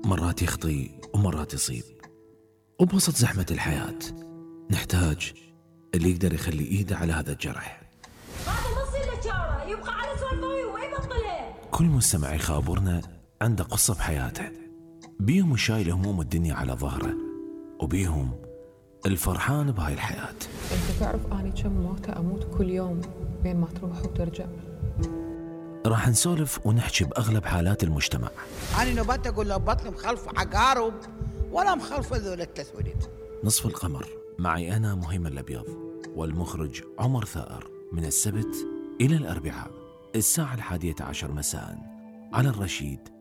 مرات يخطي ومرات يصيب، وبوسط زحمة الحياة نحتاج اللي يقدر يخلي إيده على هذا الجرح. هذا نص اللي شاره يبقى على سوالفه وما يبطلها. كل مستمع يخابرنا عنده قصة بحياته، بيهم شايل هموم الدنيا على ظهره، وبيهم الفرحان بهاي الحياة. انت تعرف اني كم موتة اموت كل يوم بين ما تروح وترجع. راح نسولف ونحكي بأغلب حالات المجتمع. أنا نبات أقول له بطل مخلف عقارب ولا مخلف ذول التسوليد. نصف القمر معي أنا مهيمن الأبيض، والمخرج عمر ثائر، من السبت إلى الأربعاء الساعة 11:10 مساء على الرشيد